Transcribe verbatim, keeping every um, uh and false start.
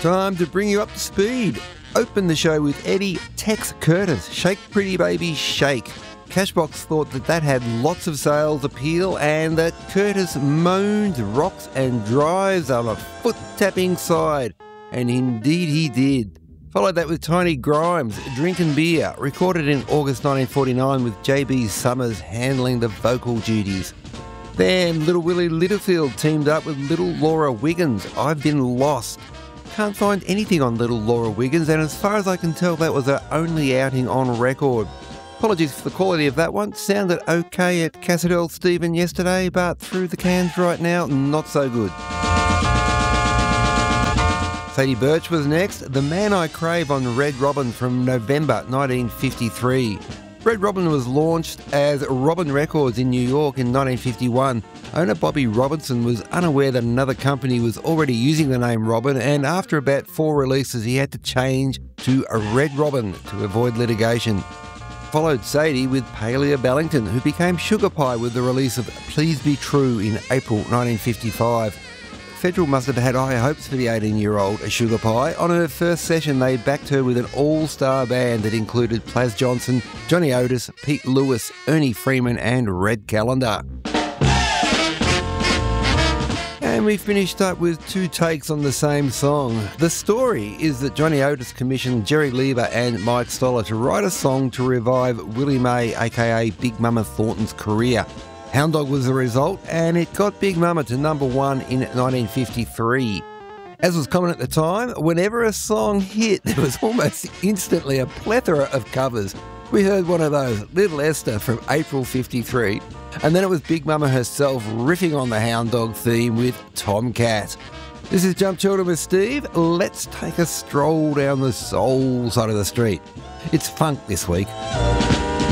Time to bring you up to speed. Open the show with Eddie Tex Curtis, Shake Pretty Baby Shake. Cashbox thought that that had lots of sales appeal and that Curtis moans, rocks and drives on a foot-tapping side. And indeed he did. Followed that with Tiny Grimes, Drinkin' Beer, recorded in August nineteen forty-nine with J B Summers handling the vocal duties. Then Little Willie Littlefield teamed up with Little Laura Wiggins, I've Been Lost. Can't find anything on Little Laura Wiggins, and as far as I can tell, that was her only outing on record. Apologies for the quality of that one. Sounded okay at Cassadell Stephen yesterday, but through the cans right now, not so good. Sadie Birch was next. The Man I Crave on Red Robin from November nineteen fifty-three. Red Robin was launched as Robin Records in New York in nineteen fifty-one. Owner Bobby Robinson was unaware that another company was already using the name Robin, and after about four releases he had to change to a Red Robin to avoid litigation. Followed Sadie with Palia Bellington, who became Sugar Pie with the release of Please Be True in April nineteen fifty-five. Federal must have had high hopes for the eighteen-year-old Sugar Pie. On her first session, they backed her with an all-star band that included Plaz Johnson, Johnny Otis, Pete Lewis, Ernie Freeman and Red Callender. And we finished up with two takes on the same song. The story is that Johnny Otis commissioned Jerry Leiber and Mike Stoller to write a song to revive Willie Mae, aka Big Mama Thornton's career. Hound Dog was the result, and it got Big Mama to number one in nineteen fifty-three. As was common at the time, whenever a song hit, there was almost instantly a plethora of covers. We heard one of those, Little Esther from April fifty-three, and then it was Big Mama herself riffing on the Hound Dog theme with Tomcat. This is Jump Children with Steve. Let's take a stroll down the soul side of the street. It's funk this week.